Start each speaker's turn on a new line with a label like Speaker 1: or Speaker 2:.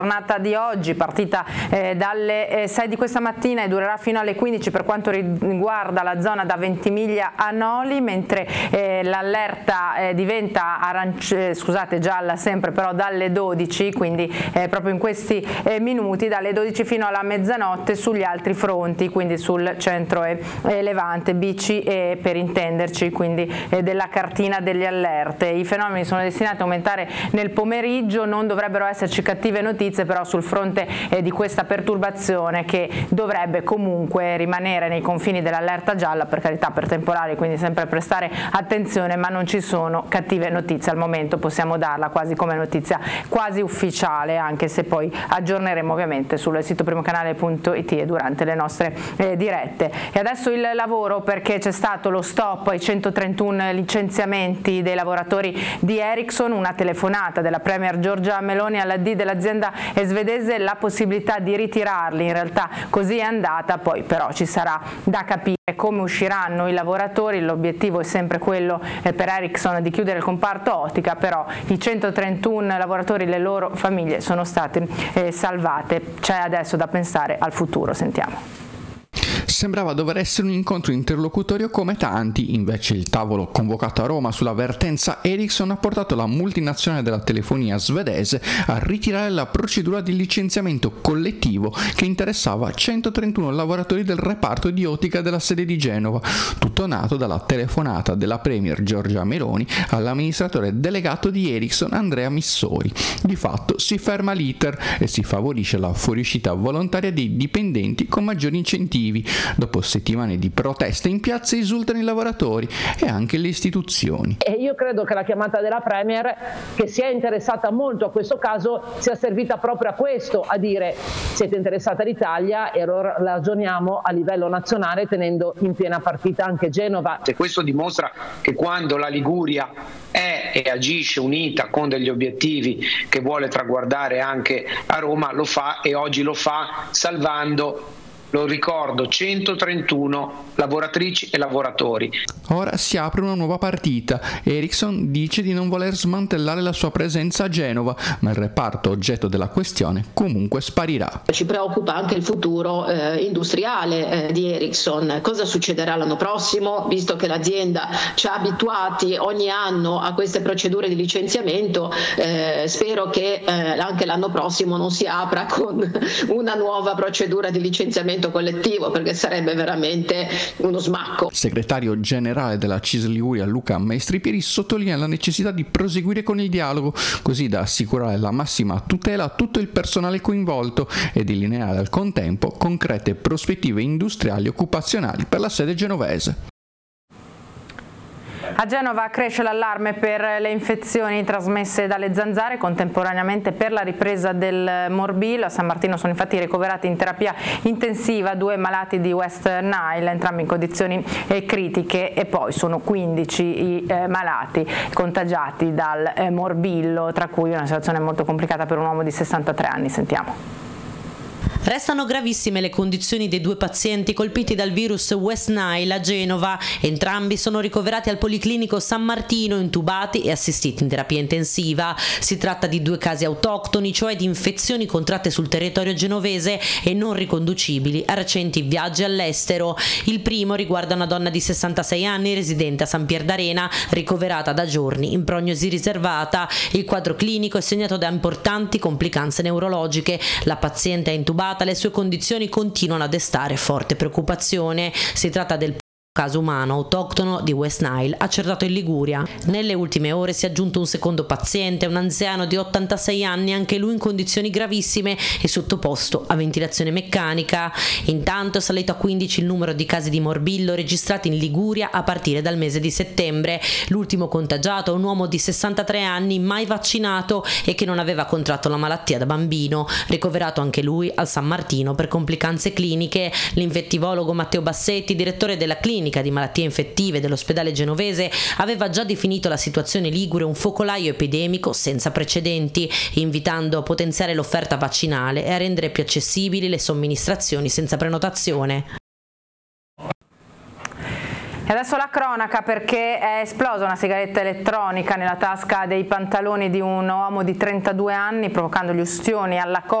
Speaker 1: Giornata di oggi, partita dalle 6 di questa mattina e durerà fino alle 15 per quanto riguarda la zona da Ventimiglia a Noli, mentre l'allerta diventa gialla sempre, però dalle 12, quindi proprio in questi minuti, dalle 12 fino alla mezzanotte sugli altri fronti, quindi sul centro e levante, bici e per intenderci, quindi della cartina degli allerte. I fenomeni sono destinati a aumentare nel pomeriggio, non dovrebbero esserci cattive notizie però sul fronte di questa perturbazione che dovrebbe comunque rimanere nei confini dell'allerta gialla, per carità, per temporali, quindi sempre prestare attenzione, ma non ci sono cattive notizie al momento, possiamo darla quasi come notizia quasi ufficiale, anche se poi aggiorneremo ovviamente sul sito primocanale.it e durante le nostre dirette. E adesso il lavoro, perché c'è stato lo stop ai 131 licenziamenti dei lavoratori di Ericsson, una telefonata della Premier Giorgia Meloni alla D dell'azienda svedese, la possibilità di ritirarli, in realtà così è andata, poi però ci sarà da capire come usciranno i lavoratori. L'obiettivo è sempre quello per Ericsson di chiudere il comparto ottica, però i 131 lavoratori e le loro famiglie sono state salvate. C'è adesso da pensare al futuro, sentiamo.
Speaker 2: Sembrava dover essere un incontro interlocutorio come tanti, invece il tavolo convocato a Roma sulla vertenza Ericsson ha portato la multinazionale della telefonia svedese a ritirare la procedura di licenziamento collettivo che interessava 131 lavoratori del reparto di ottica della sede di Genova, tutto nato dalla telefonata della Premier Giorgia Meloni all'amministratore delegato di Ericsson Andrea Missori. Di fatto si ferma l'iter e si favorisce la fuoriuscita volontaria dei dipendenti con maggiori incentivi. Dopo settimane di proteste in piazza esultano i lavoratori e anche le istituzioni.
Speaker 3: E io credo che la chiamata della Premier, che si è interessata molto a questo caso, sia servita proprio a questo, a dire: siete interessati all'Italia e allora ragioniamo a livello nazionale tenendo in piena partita anche Genova.
Speaker 4: E questo dimostra che quando la Liguria è e agisce unita con degli obiettivi che vuole traguardare anche a Roma, lo fa, e oggi lo fa salvando, lo ricordo, 131 lavoratrici e lavoratori.
Speaker 2: Ora si apre una nuova partita. Ericsson dice di non voler smantellare la sua presenza a Genova, ma il reparto oggetto della questione comunque sparirà.
Speaker 5: Ci preoccupa anche il futuro industriale di Ericsson. Cosa succederà l'anno prossimo? Visto che l'azienda ci ha abituati ogni anno a queste procedure di licenziamento, spero che anche l'anno prossimo non si apra con una nuova procedura di licenziamento collettivo, perché sarebbe veramente uno smacco.
Speaker 2: Segretario generale della CISL Liguria Luca Maestripieri sottolinea la necessità di proseguire con il dialogo, così da assicurare la massima tutela a tutto il personale coinvolto e delineare al contempo concrete prospettive industriali e occupazionali per la sede genovese.
Speaker 1: A Genova cresce l'allarme per le infezioni trasmesse dalle zanzare, contemporaneamente per la ripresa del morbillo. A San Martino sono infatti ricoverati in terapia intensiva 2 malati di West Nile, entrambi in condizioni critiche, e poi sono 15 i malati contagiati dal morbillo, tra cui una situazione molto complicata per un uomo di 63 anni. Sentiamo.
Speaker 6: Restano gravissime le condizioni dei 2 pazienti colpiti dal virus West Nile a Genova. Entrambi sono ricoverati al Policlinico San Martino, intubati e assistiti in terapia intensiva. Si tratta di 2 casi autoctoni, cioè di infezioni contratte sul territorio genovese e non riconducibili a recenti viaggi all'estero. Il primo riguarda una donna di 66 anni residente a San Pier d'Arena, ricoverata da giorni in prognosi riservata. Il quadro clinico è segnato da importanti complicanze neurologiche. La paziente è intubata, le sue condizioni continuano a destare forte preoccupazione. Si tratta del caso umano autoctono di West Nile, accertato in Liguria. Nelle ultime ore si è aggiunto un secondo paziente, un anziano di 86 anni, anche lui in condizioni gravissime e sottoposto a ventilazione meccanica. Intanto è salito a 15 il numero di casi di morbillo registrati in Liguria a partire dal mese di settembre. L'ultimo contagiato è un uomo di 63 anni, mai vaccinato e che non aveva contratto la malattia da bambino, ricoverato anche lui al San Martino per complicanze cliniche. L'infettivologo Matteo Bassetti, direttore della clinica di malattie infettive dell'ospedale genovese, aveva già definito la situazione ligure un focolaio epidemico senza precedenti, invitando a potenziare l'offerta vaccinale e a rendere più accessibili le somministrazioni senza prenotazione.
Speaker 1: E E adesso la cronaca, perché è esplosa una sigaretta elettronica nella tasca dei pantaloni di un uomo di 32 anni, provocando gli ustioni alla